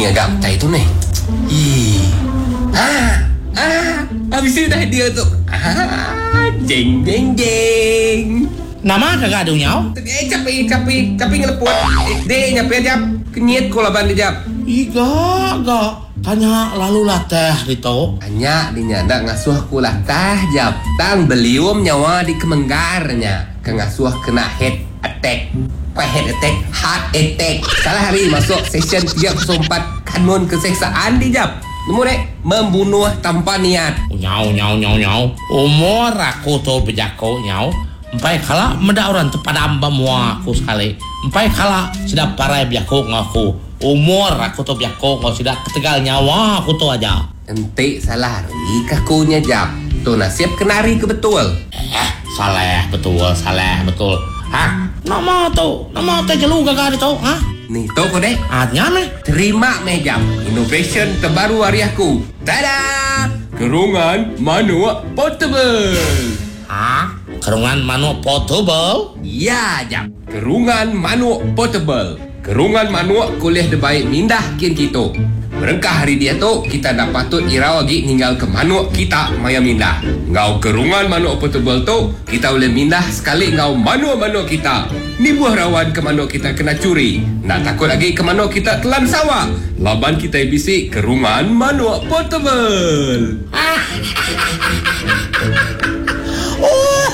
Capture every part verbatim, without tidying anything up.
agak tai tu ni. Ih. Ah. Ah, habis itu dah dia tu. Ah, jeng jeng jeng. Nama kagak ada nyau? Eh, capi, capi, capi ngeleput. Eh, deh, nyapi aja. Kenyit ko laban dia jap. Iga, gak. Tanya lalu lah teh gitu. Hanya dinya nak ngasuh ku lah tah jap. Tang belium nyawa di kemenggarnya. Ke ngasuh kena head attack. Apa head attack? Heart attack. Salah hari masuk session tiga kosong empat kanun keseksaan di jap. Nemu dek, membunuh tanpa niat. Nyau, nyau, nyau, nyau. Umur aku tu berjako nyau. Empai kala meda orang tepadam bamua aku sekali. Empai kala sudah parai biako ngaku. Umur aku tu biako ngau sudah ketegal nyawa aku tu aja. Ente salah hari kakunya jap. Tu nasib kenari ke betul. Eh, salah betul, salah betul. Hah? Nama tu, nama tu jelu gagak itu, ha? Nih, tahu kau dek? Artinya meh? Terima mejam innovation terbaru hari aku. Tada! Kerungan manual portable. Ha? Kerungan manual portable? Ya, jam. Kerungan manual portable. Kerungan manual kuliah debaik mindah kin kita. Merengkah hari dia tu, kita dah patut irau lagi tinggal ke manual kita maya mindah. Ngau kerungan manual portable tu, kita boleh mindah sekali ngau manual-manual kita. Ni buah rawan ke manual kita kena curi. Nak takut lagi ke manual kita telan sawah. Laban kita bisik kerungan manual portable. Oh!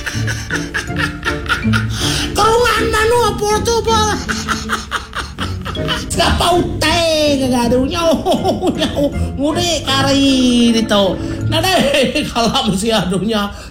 Kerungan manual portable. Siapa utai kagak nyau nyau mudik kari itu. Nah deh kalau mesti adunya